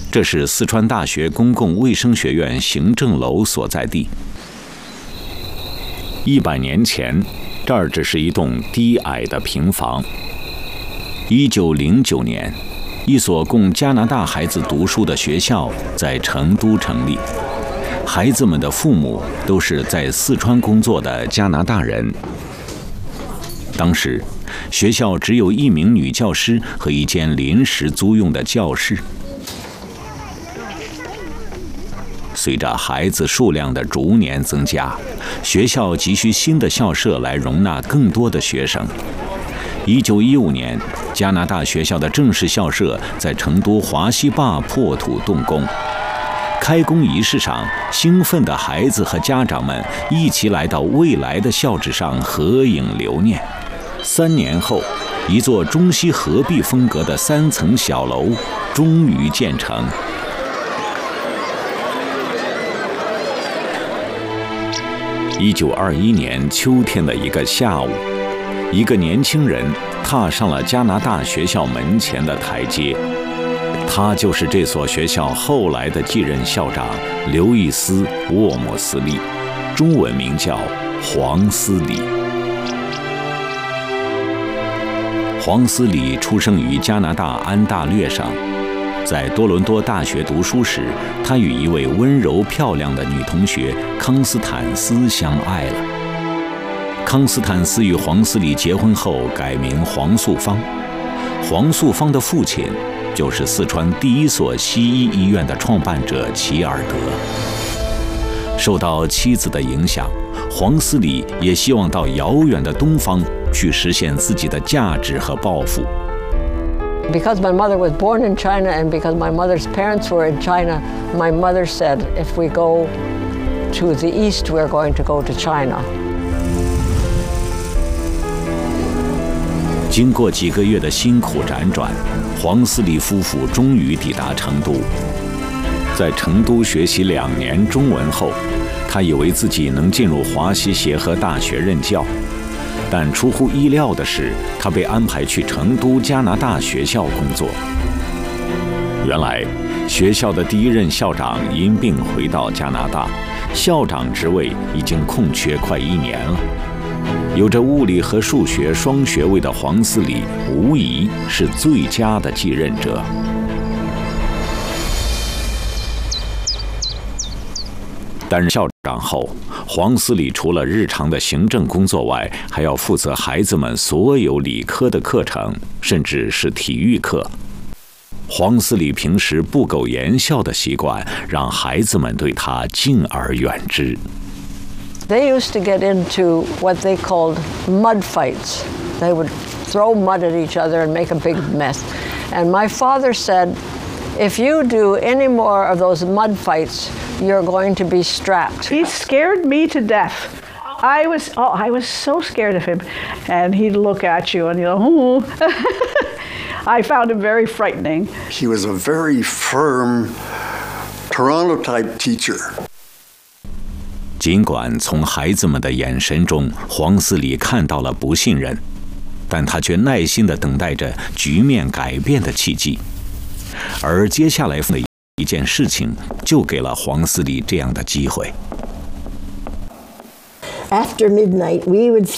这是四川大学公共卫生学院行政楼所在地。100年前，这儿只是一栋低矮的平房。1909年，一所供加拿大孩子读书的学校在成都成立，孩子们的父母都是在四川工作的加拿大人。当时，学校只有1名女教师和一间临时租用的教室。随着孩子数量的逐年增加，学校急需新的校舍来容纳更多的学生。1915年，加拿大学校的正式校舍在成都华西坝破土动工。开工仪式上，兴奋的孩子和家长们一起来到未来的校址上合影留念。3年后，一座中西合璧风格的3层小楼终于建成。1921年秋天的一个下午，一个年轻人踏上了加拿大学校门前的台阶。他就是这所学校后来的继任校长刘易斯·沃莫斯利，中文名叫黄思礼。黄思礼出生于加拿大安大略省，在多伦多大学读书时，他与一位温柔漂亮的女同学康斯坦斯相爱了。康斯坦斯与黄思礼结婚后改名黄素芳，黄素芳的父亲就是四川第一所西医医院的创办者齐尔德。受到妻子的影响，黄思礼也希望到遥远的东方去实现自己的价值和抱负。 Because my mother was born in China and because my mother's parents were in China, my mother said, if we go to the east, we're going to go to China. 经过几个月的辛苦辗转，黄思礼夫妇终于抵达成都。在成都学习2年中文后，他以为自己能进入华西协和大学任教，但出乎意料的是，他被安排去成都加拿大学校工作。原来，学校的第1任校长因病回到加拿大，校长职位已经空缺快1年了。有着物理和数学双学位的黄思礼，无疑是最佳的继任者。担任校长后，黄思礼除了日常的行政工作外，还要负责孩子们所有理科的课程，甚至是体育课。黄思礼平时不苟言笑的习惯，让孩子们对他敬而远之。 They used to get into what they called mud fights. They would throw mud at each other and make a big mess. And my father said, if you do any more of those mud fights, you're going to be strapped. He scared me to death. I was so scared of him. And he'd look at you and I found him very frightening. He was a very firm Toronto-type teacher. 尽管从孩子们的眼神中，黄思礼看到了不信任，但他却耐心地等待着局面改变的契机。而接下来的一件事情，就给了黄思礼这样的机会。 After midnight, we would